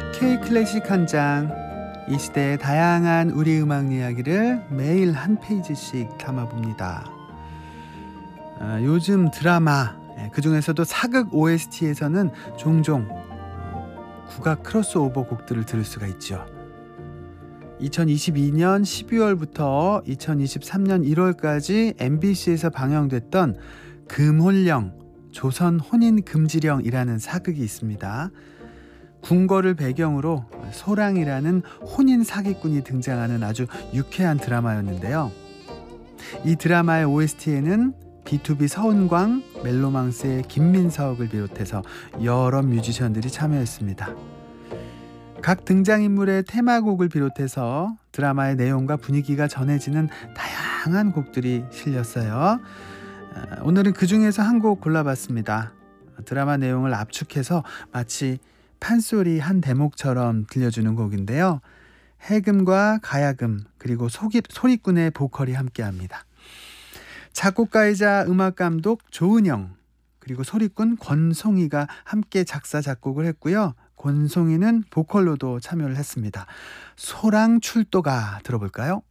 K-클래식 한 장, 이 시대의 다양한 우리 음악 이야기를 매일 한 페이지씩 담아봅니다. 요즘 드라마, 그중에서도 사극 OST에서는 종종 국악 크로스오버 곡들을 들을 수가 있죠. 2022년 12월부터 2023년 1월까지 MBC에서 방영됐던 금혼령, 조선 혼인금지령이라는 사극이 있습니다. 궁궐을 배경으로 소랑이라는 혼인 사기꾼이 등장하는 아주 유쾌한 드라마였는데요. 이 드라마의 OST에는 B2B 서은광, 멜로망스의 김민석을 비롯해서 여러 뮤지션들이 참여했습니다. 각 등장인물의 테마곡을 비롯해서 드라마의 내용과 분위기가 전해지는 다양한 곡들이 실렸어요. 오늘은 그 중에서 한 곡 골라봤습니다. 드라마 내용을 압축해서 마치 판소리 한 대목처럼 들려주는 곡인데요. 해금과 가야금 그리고 소리꾼의 보컬이 함께합니다. 작곡가이자 음악감독 조은영 그리고 소리꾼 권송이가 함께 작사 작곡을 했고요. 권송이는 보컬로도 참여를 했습니다. 소랑 출도가 들어볼까요?